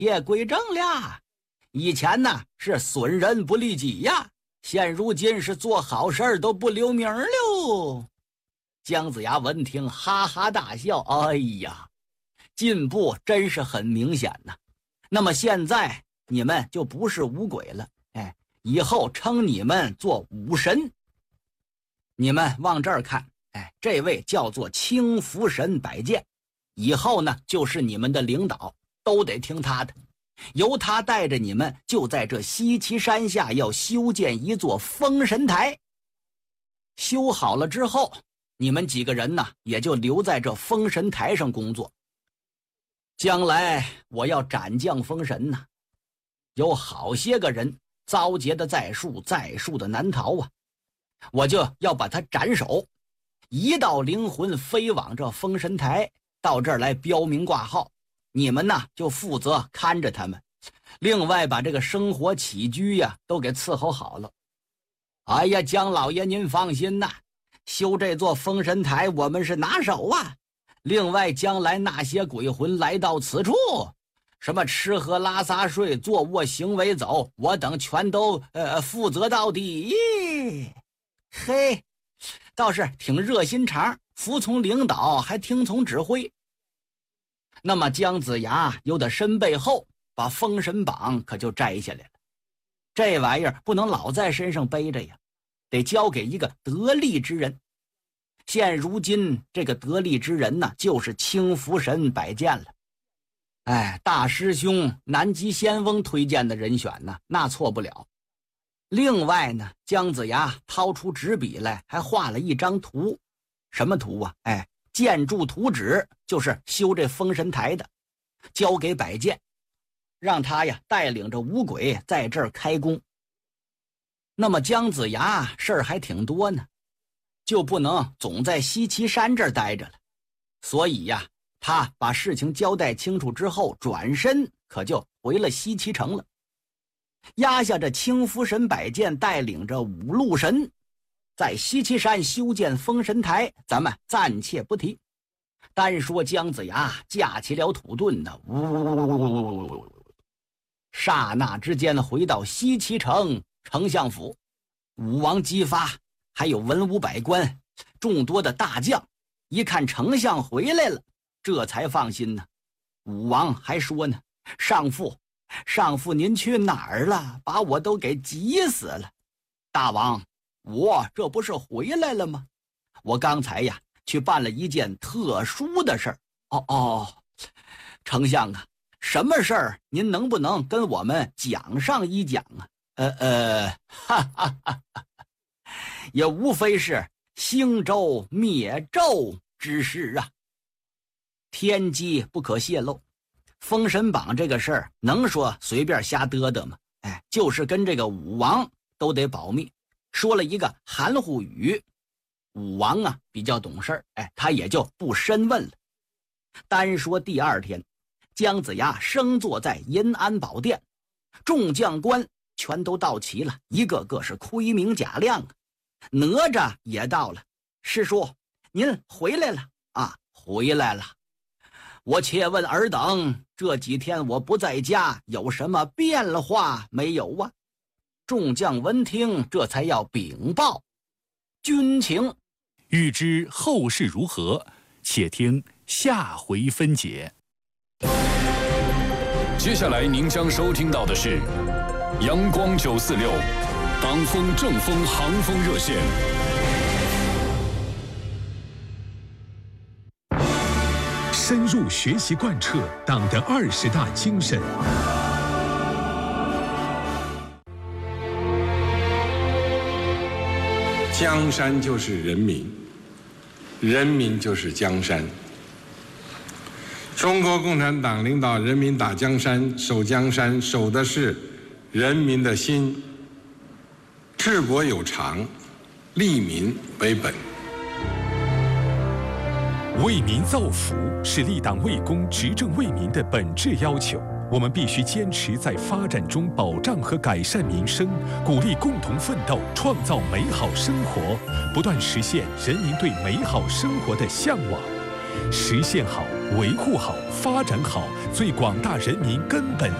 也归正了。以前呢是损人不利己呀，现如今是做好事都不留名了。姜子牙闻听哈哈大笑，哎呀，进步真是很明显呐。那么现在你们就不是五鬼了，以后称你们做五神。你们往这儿看，这位叫做青福神摆剑，以后呢就是你们的领导，都得听他的。由他带着你们，就在这西岐山下要修建一座封神台。修好了之后，你们几个人呢，也就留在这封神台上工作。将来我要斩将封神呢，有好些个人遭劫的在树，在树的难逃啊，我就要把他斩首，一道灵魂飞往这封神台，到这儿来标明挂号。你们呢就负责看着他们，另外把这个生活起居呀都给伺候好了。哎呀，姜老爷您放心呐，修这座封神台我们是拿手啊。另外将来那些鬼魂来到此处，什么吃喝拉撒睡坐卧行为走，我等全都负责到底。嘿，倒是挺热心肠，服从领导还听从指挥。那么姜子牙由得身背后把封神榜可就摘下来了。这玩意儿不能老在身上背着呀，得交给一个得力之人。现如今这个得力之人呢，就是青福神摆剑了。大师兄南极仙翁推荐的人选呢，那错不了。另外呢，姜子牙掏出纸笔来，还画了一张图。什么图啊？建筑图纸，就是修这封神台的，交给摆剑，让他呀带领着五鬼在这儿开工。那么姜子牙事儿还挺多呢，就不能总在西岐山这儿待着了，所以呀，他把事情交代清楚之后，转身可就回了西岐城了。压下这青福神摆剑，带领着五路神在西岐山修建封神台，咱们暂且不提。单说姜子牙架起了土遁呢，刹那之间回到西岐城丞相府。武王姬发还有文武百官众多的大将一看丞相回来了，这才放心呢。武王还说呢，上父您去哪儿了？把我都给急死了。大王，我这不是回来了吗？我刚才呀去办了一件特殊的事儿。丞相啊，什么事儿您能不能跟我们讲上一讲啊？也无非是兴周灭纣之事啊，天机不可泄露。封神榜这个事儿能说随便瞎嘚嘚吗？就是跟这个武王都得保密，说了一个含糊语。武王啊比较懂事儿，他也就不深问了。单说第二天，姜子牙升坐在银安宝殿，众将官全都到齐了，一个个是盔明甲亮啊。哪吒也到了，师叔您回来了啊？回来了。我且问尔等，这几天我不在家，有什么变化没有啊？众将闻听，这才要禀报军情。 欲知后事如何，且听下回分解。 接下来您将收听到的是阳光946党风正风航风热线。 深入学习贯彻党的20大精神。 江山就是人民，人民就是江山。中国共产党领导人民打江山、守江山，守的是人民的心。治国有常，利民为本。 为民造福是立党为公、执政为民的本质要求。我们必须坚持在发展中保障和改善民生，鼓励共同奋斗，创造美好生活，不断实现人民对美好生活的向往。实现好维护好、发展好最广大人民根本